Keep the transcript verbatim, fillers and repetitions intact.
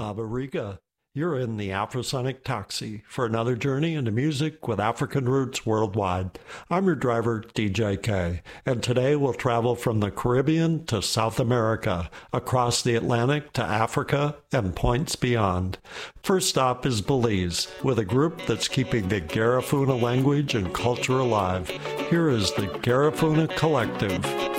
Labariga. You're in the Afrosonic Taxi for another journey into music with African roots worldwide. I'm your driver, D J K, and today we'll travel from the Caribbean to South America, across the Atlantic to Africa, and points beyond. First stop is Belize, with a group that's keeping the Garifuna language and culture alive. Here is the Garifuna Collective.